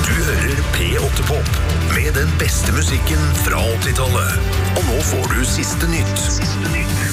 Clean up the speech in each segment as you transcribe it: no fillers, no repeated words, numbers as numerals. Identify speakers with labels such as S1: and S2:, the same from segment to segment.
S1: Du hører P8-pop med den beste musikken fra 80-tallet. Og nå får du siste nytt.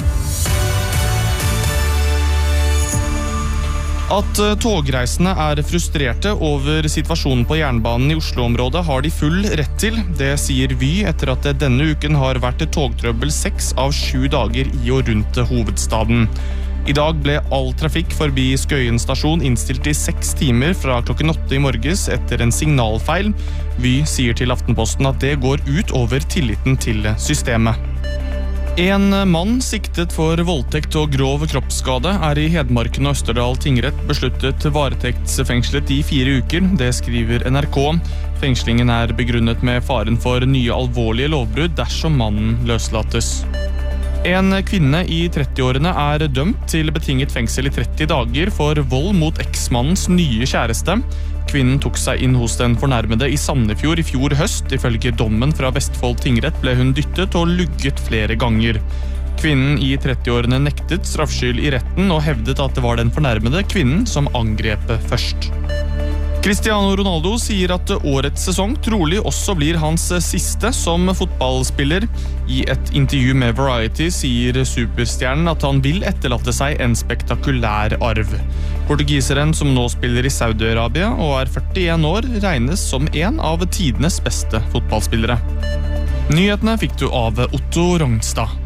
S2: At togreisende frustrerte over situasjonen på jernbanen i Oslo-området har de full rett til. Det sier Vy etter at det denne uken har vært togtrøbbel 6 av 7 dager i og rundt hovedstaden. I dag ble all trafikk forbi Skøyen stasjon innstilt i 6 timer fra klokken 8 i morges etter en signalfeil. Vy sier til Aftenposten at det går ut over tilliten til systemet. En mann siktet for voldtekt og grov kroppsskade i Hedmarken og Østerdal tingrett besluttet varetektsfengslet i 4 uker. Det skriver NRK. Fengslingen begrunnet med faren for nye alvorlige lovbrudd dersom mannen løslates. En kvinne i 30-årene dømt til betinget fengsel i 30 dager for vold mot eksmannens nye kjæreste. Kvinnen tok seg inn hos den fornærmede i Sandefjord i fjor høst. Ifølge dommen fra Vestfold tingrett ble hun dyttet og lugget flere ganger. Kvinnen i 30-årene nektet straffskyld i retten og hevdet at det var den fornærmede kvinnen som angrep først. Cristiano Ronaldo sier at årets sesong trolig også blir hans siste som fotballspiller. I et intervju med Variety sier superstjernen at han vil etterlate seg en spektakulær arv. Portugiseren, som nå spiller i Saudi-Arabia og 41 år, regnes som en av tidenes beste fotballspillere. Nyhetene fikk du av Otto Rongstad.